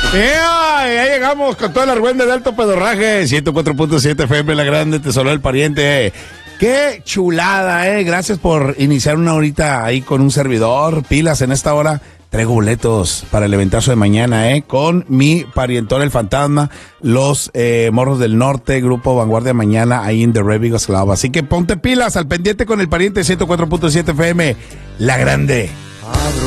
Ya llegamos con toda la argüenda de alto pedorraje. 104.7 FM, La Grande, Tesoro del Pariente. Qué chulada, Gracias por iniciar una horita ahí con un servidor. Pilas en esta hora. Traigo boletos para el eventazo de mañana, con mi parientón el fantasma, los Morros del Norte, Grupo Vanguardia mañana ahí en The Red Club. Así que ponte pilas al pendiente con el pariente 104.7 FM, La Grande. Abro